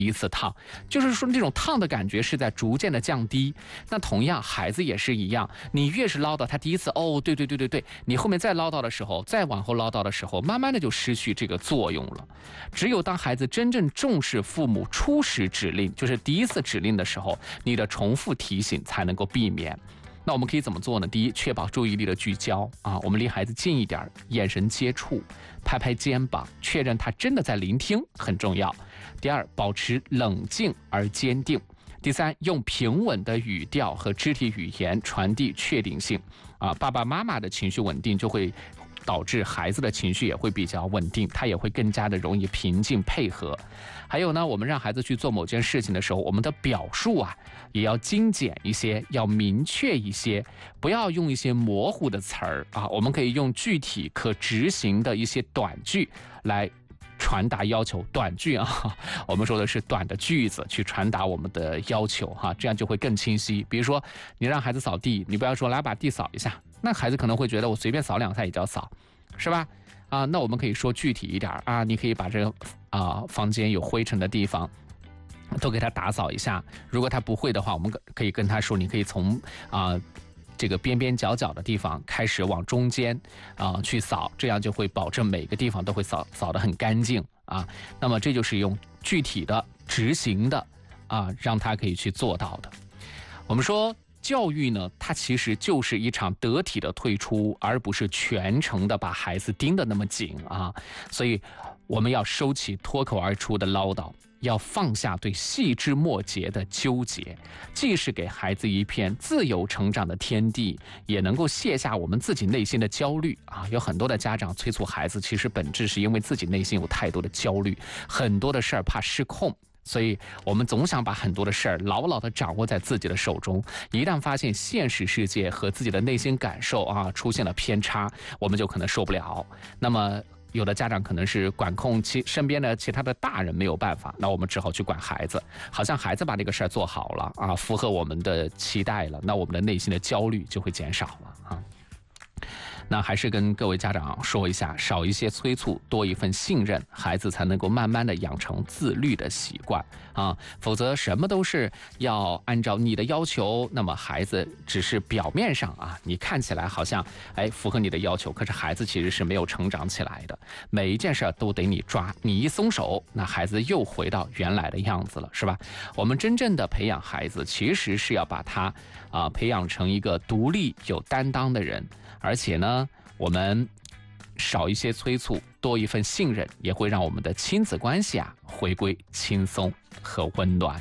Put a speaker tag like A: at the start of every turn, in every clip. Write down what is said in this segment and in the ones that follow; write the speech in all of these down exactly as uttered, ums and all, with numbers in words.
A: 一次烫，就是说这种烫的感觉是在逐渐的降低。那同样孩子也是一样，你越是唠叨他第一次哦对对对对对，你后面再唠叨的时候，再往后唠叨的时候，慢慢的就失去这个作用了。只有当孩子真正重视父母初始指令，就是第一次指令的时候，你的重复提醒才能够避免。那我们可以怎么做呢？第一，确保注意力的聚焦啊，我们离孩子近一点，眼神接触，拍拍肩膀，确认他真的在聆听，很重要。第二，保持冷静而坚定。第三，用平稳的语调和肢体语言传递确定性啊，爸爸妈妈的情绪稳定就会导致孩子的情绪也会比较稳定，他也会更加的容易平静配合。还有呢，我们让孩子去做某件事情的时候，我们的表述啊也要精简一些，要明确一些，不要用一些模糊的词儿啊，我们可以用具体可执行的一些短句来传达要求。短句啊，我们说的是短的句子去传达我们的要求哈，这样就会更清晰。比如说你让孩子扫地，你不要说来把地扫一下，那孩子可能会觉得我随便扫两下也叫扫，是吧？啊，那我们可以说具体一点啊，你可以把这个啊房间有灰尘的地方都给他打扫一下。如果他不会的话，我们可以跟他说，你可以从啊这个边边角角的地方开始往中间啊去扫，这样就会保证每个地方都会扫扫得很干净啊。那么这就是用具体的执行的啊，让他可以去做到的。我们说教育呢，它其实就是一场得体的退出，而不是全程的把孩子盯得那么紧啊。所以我们要收起脱口而出的唠叨，要放下对细枝末节的纠结，既是给孩子一片自由成长的天地，也能够卸下我们自己内心的焦虑啊。有很多的家长催促孩子，其实本质是因为自己内心有太多的焦虑，很多的事儿怕失控。所以我们总想把很多的事儿牢牢地掌握在自己的手中，一旦发现现实世界和自己的内心感受啊出现了偏差，我们就可能受不了。那么有的家长可能是管控其身边的其他的大人没有办法，那我们只好去管孩子，好像孩子把这个事儿做好了啊，符合我们的期待了，那我们的内心的焦虑就会减少了啊。那还是跟各位家长说一下，少一些催促，多一份信任，孩子才能够慢慢的养成自律的习惯啊。否则什么都是要按照你的要求，那么孩子只是表面上啊，你看起来好像哎符合你的要求，可是孩子其实是没有成长起来的。每一件事都得你抓，你一松手，那孩子又回到原来的样子了，是吧？我们真正的培养孩子，其实是要把他啊培养成一个独立有担当的人。而且呢，我们少一些催促，多一份信任，也会让我们的亲子关系啊回归轻松和温暖。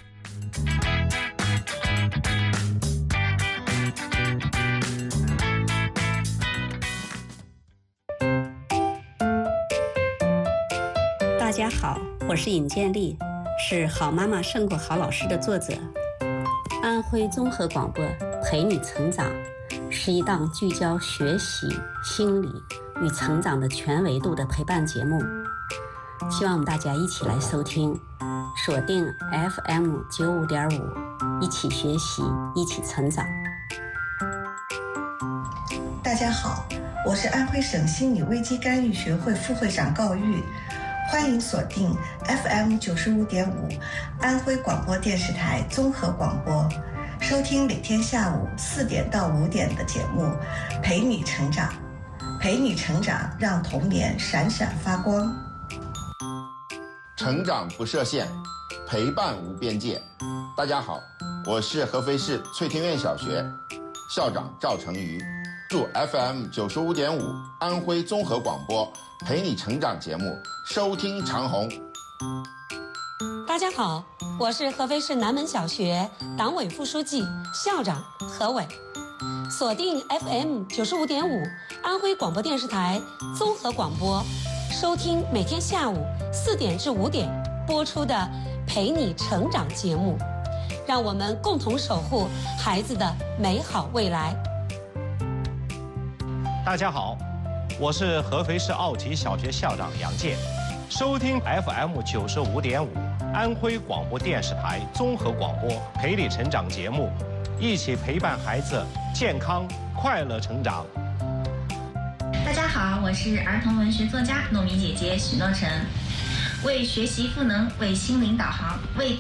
B: 大家好，我是尹建莉，是《好妈妈胜过好老师》的作者。安徽综合广播陪你成长是一档聚焦学习、心理与成长的全维度的陪伴节目，希望我们大家一起来收听，锁定 F M 九五点五，一起学习，一起成长。
C: 大家好，我是安徽省心理危机干预学会副会长高玉，欢迎锁定 F M 九十五点五，安徽广播电视台综合广播。收听每天下午四点到五点的节目，陪你成长，陪你成长，让童年闪闪发光。
D: 成长不设限，陪伴无边界。大家好，我是合肥市翠天苑小学校长赵成瑜，祝 F M 九十五点五安徽综合广播陪你成长节目收听长虹。
E: 大家好，我是合肥市南门小学党委副书记、校长何伟。锁定 F M 九十五点五安徽广播电视台综合广播，收听每天下午四点至五点播出的《陪你成长》节目，让我们共同守护孩子的美好未来。
F: 大家好，我是合肥市奥体小学校长杨健。收听 F M 九十五点五安徽广播电视台综合广播陪你成长节目，一起陪伴孩子健康快乐成长。
G: 大家好，我是儿童文学作家糯米姐姐许诺晨。 为学习赋能，为心灵导航，为